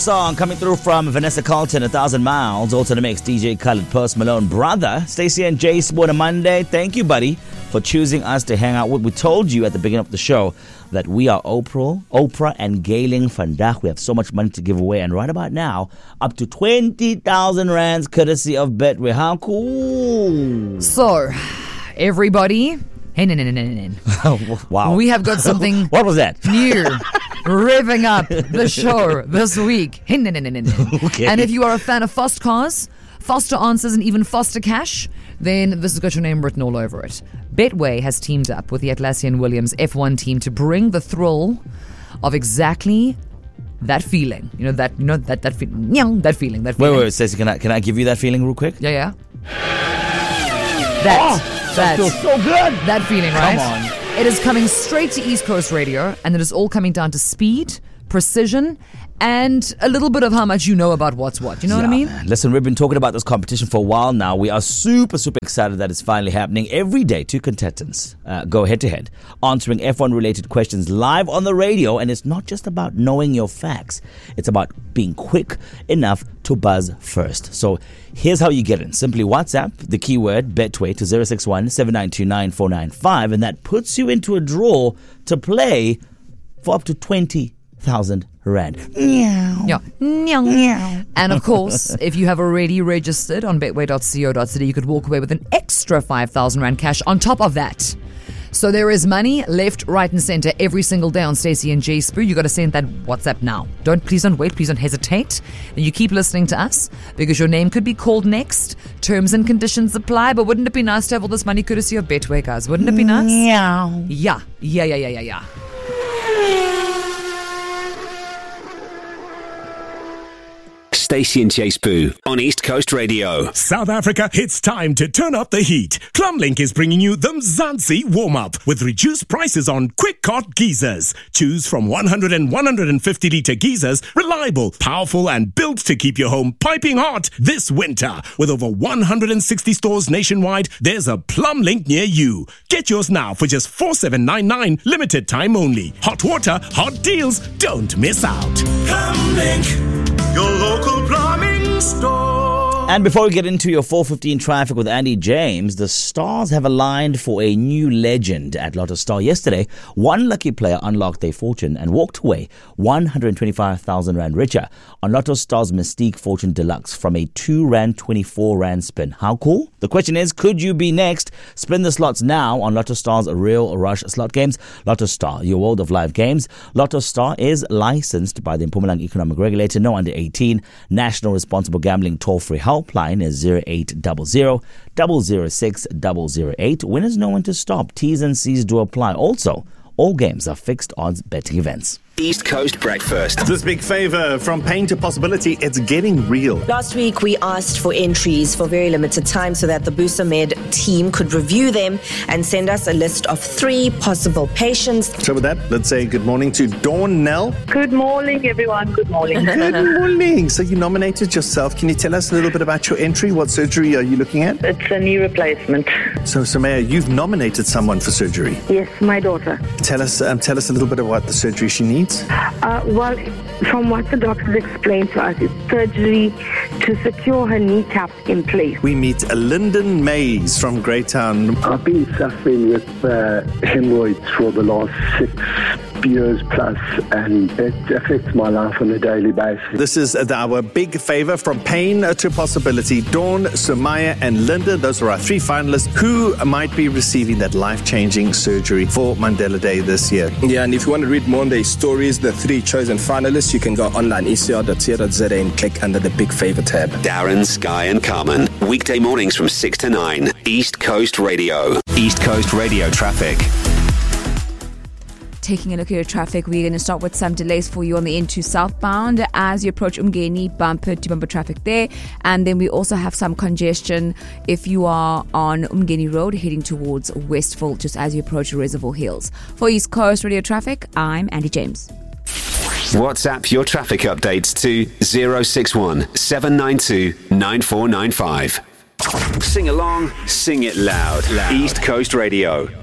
Song coming through from Vanessa Carlton, 1,000 Miles. Also the mix, DJ Khaled, Post Malone, Brother, Stacey and Jace, Born Monday. Thank you, buddy, for choosing us to hang out with. We told you at the beginning of the show that we are Oprah and Gailing van Dijk. We have so much money to give away, and right about now, up to 20,000 rands courtesy of Betway. How cool! So, everybody, Wow. We have got something What was that? new revving up the show this week. Okay. And if you are a fan of fast cars, faster answers, and even faster cash, then this has got your name written all over it. Betway has teamed up with the Atlassian Williams F1 team to bring the thrill of exactly that feeling. That feeling. Wait, Stacey, can I give you that feeling real quick? Yeah. That feels so good. That feeling, right? Come on. It is coming straight to East Coast Radio, and it is all coming down to speed, precision, and a little bit of how much you know about what's what. You know what I mean? Man. Listen, we've been talking about this competition for a while now. We are super excited that it's finally happening. Every day, 2 contestants go head-to-head, answering F1-related questions live on the radio. And it's not just about knowing your facts. It's about being quick enough to buzz first. So here's how you get in. Simply WhatsApp the keyword Betway to 061-792-9495, and that puts you into a draw to play for up to 20,000 rand. Yeah. And of course, if you have already registered on betway.co.za, you could walk away with an extra 5,000 rand cash on top of that. So there is money left, right, and center every single day on Stacey and Jay Spoo. You got to send that WhatsApp now. Please don't wait. Please don't hesitate. And you keep listening to us because your name could be called next. Terms and conditions apply. But wouldn't it be nice to have all this money courtesy of Betway, guys? Wouldn't it be nice? Yeah. Stacey and Chase Boo on East Coast Radio. South Africa, it's time to turn up the heat. Plumlink is bringing you the Mzansi warm-up with reduced prices on quick cart geysers. Choose from 100 and 150 litre geysers, reliable, powerful and built to keep your home piping hot this winter. With over 160 stores nationwide, there's a Plumlink near you. Get yours now for just 4,799, limited time only. Hot water, hot deals, don't miss out. Plumlink, your local plumbing store. And before we get into your 4:15 traffic with Andy James, the stars have aligned for a new legend at Lotto Star. Yesterday, one lucky player unlocked their fortune and walked away 125,000 rand richer on Lotto Star's Mystique Fortune Deluxe from a 2.24 rand spin. How cool? The question is, could you be next? Spin the slots now on Lotto Star's Real Rush slot games. Lotto Star, your world of live games. Lotto Star is licensed by the Mpumalanga Economic Regulator. No under 18. National Responsible Gambling toll-free helpline is 0800 006 008. Winners know when to stop. T's and C's do apply. Also, all games are fixed odds betting events. East Coast Breakfast. This big favor from pain to possibility, it's getting real. Last week, we asked for entries for very limited time so that the Booster Med team could review them and send us a list of 3 possible patients. So with that, let's say good morning to Dawn Nell. Good morning, everyone. Good morning. Good morning. So you nominated yourself. Can you tell us a little bit about your entry? What surgery are you looking at? It's a knee replacement. So Samaya, you've nominated someone for surgery. Yes, my daughter. Tell us a little bit about the surgery she needs. Well, from what the doctors explained to us, it's surgery to secure her kneecap in place. We meet Lyndon Mays from Greytown. I've been suffering with hemorrhoids for the last 6 years plus, and it affects my life on a daily basis. This is our big favor from pain to possibility. Dawn, Sumaya and Linda, those are our 3 finalists who might be receiving that life-changing surgery for Mandela Day this year. Yeah, and if you want to read more on their stories, the 3 chosen finalists, you can go online, ecr.co.za, and click under the Big Favor tab. Darren, Sky and Carmen. Weekday mornings from 6 to 9. East Coast Radio. East Coast Radio traffic. Taking a look at your traffic, we're going to start with some delays for you on the N2 southbound as you approach Umgeni, bumper to bumper traffic there. And then we also have some congestion if you are on Umgeni Road heading towards Westville just as you approach Reservoir Hills. For East Coast Radio Traffic, I'm Andy James. WhatsApp your traffic updates to 061 792 9495. Sing along, sing it loud. East Coast Radio.